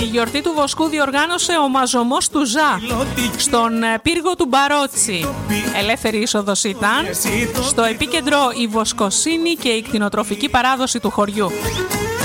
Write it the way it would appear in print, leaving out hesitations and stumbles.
Τη γιορτή του Βοσκού διοργάνωσε ο μαζομός του Ζα στον πύργο του Μπαρότσι. Ελεύθερη είσοδος ήταν. Στο επίκεντρο η βοσκοσύνη και η κτηνοτροφική παράδοση του χωριού.